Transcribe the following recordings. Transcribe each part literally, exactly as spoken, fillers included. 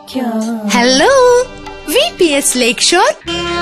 Hello V P S ലേക്ക് shore.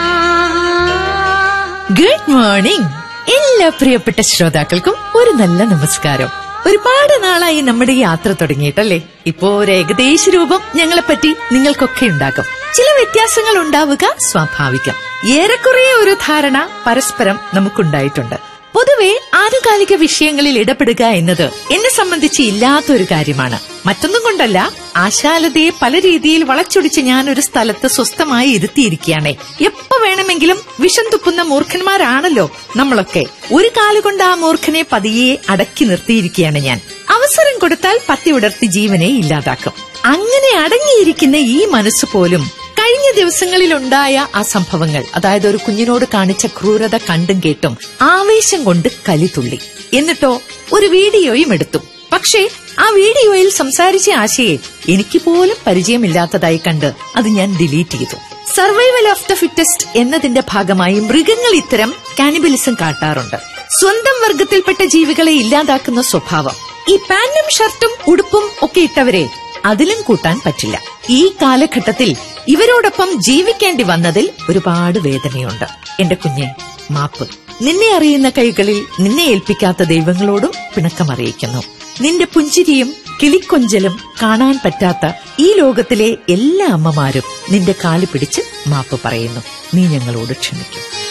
Good morning എല്ലാ പ്രിയപ്പെട്ട ശ്രോതാക്കൾക്കും ഒരു നല്ല നമസ്കാരം. ഒരുപാട് നാളായി നമ്മുടെ യാത്ര തുടങ്ങിയിട്ടല്ലേ. ഇപ്പോ ഒരു ഏകദേശ രൂപം ഞങ്ങളെപ്പറ്റി നിങ്ങൾക്കൊക്കെ ഉണ്ടാകും. ചില വ്യത്യാസങ്ങൾ ഉണ്ടാവുക സ്വാഭാവികം. ഏറെക്കുറെ ഒരു ധാരണ പരസ്പരം നമുക്കുണ്ടായിട്ടുണ്ട്. പൊതുവെ ആനുകാലിക വിഷയങ്ങളിൽ ഇടപെടുക എന്നത് എന്നെ സംബന്ധിച്ച് ഇല്ലാത്തൊരു കാര്യമാണ്. മറ്റൊന്നും കൊണ്ടല്ല, ആശാലതയെ പല രീതിയിൽ വളച്ചൊടിച്ച് ഞാൻ ഒരു സ്ഥലത്ത് സ്വസ്ഥമായി ഇരുത്തിയിരിക്കുകയാണേ. എപ്പോ വേണമെങ്കിലും വിഷം തുപ്പുന്ന മൂർഖന്മാരാണല്ലോ നമ്മളൊക്കെ. ഒരു കാലുകൊണ്ട് ആ മൂർഖനെ പതിയെ അടക്കി നിർത്തിയിരിക്കുകയാണ് ഞാൻ. അവസരം കൊടുത്താൽ പത്തി ഉടർത്തി ജീവനെ ഇല്ലാതാക്കും. അങ്ങനെ അടങ്ങിയിരിക്കുന്ന ഈ മനസ്സ് പോലും കഴിഞ്ഞ ദിവസങ്ങളിലുണ്ടായ ആ സംഭവങ്ങൾ, അതായത് ഒരു കുഞ്ഞിനോട് കാണിച്ച ക്രൂരത കണ്ടും കേട്ടും ആവേശം കൊണ്ട് കലിതുള്ളി. എന്നിട്ടോ ഒരു വീഡിയോയും എടുത്തു. പക്ഷേ ആ വീഡിയോയിൽ സംസാരിച്ച ആശയെ എനിക്ക് പോലും പരിചയമില്ലാത്തതായി കണ്ട് അത് ഞാൻ ഡിലീറ്റ് ചെയ്തു. സർവൈവൽ ഓഫ് ദ ഫിറ്റസ്റ്റ് എന്നതിന്റെ ഭാഗമായി മൃഗങ്ങൾ ഇത്തരം കാനിബലിസം കാട്ടാറുണ്ട്. സ്വന്തം വർഗത്തിൽപ്പെട്ട ജീവികളെ ഇല്ലാതാക്കുന്ന സ്വഭാവം ഈ പാന്റും ഷർട്ടും ഉടുപ്പും ഒക്കെ ഇട്ടവരെ അതിലും കൂട്ടാൻ പറ്റില്ല. ഈ കാലഘട്ടത്തിൽ ഇവരോടൊപ്പം ജീവിക്കേണ്ടി വന്നതിൽ ഒരുപാട് വേദനയുണ്ട്. എന്റെ കുഞ്ഞെ, മാപ്പ്. നിന്നെ അറിയുന്ന കൈകളിൽ നിന്നെ ഏൽപ്പിക്കാത്ത ദൈവങ്ങളോടും പിണക്കമറിയിക്കുന്നു. നിന്റെ പുഞ്ചിരിയും കിളിക്കൊഞ്ചലും കാണാൻ പറ്റാത്ത ഈ ലോകത്തിലെ എല്ലാ അമ്മമാരും നിന്റെ കാല് പിടിച്ച് മാപ്പ് പറയുന്നു. നീ ഞങ്ങളോട് ക്ഷമിക്കും.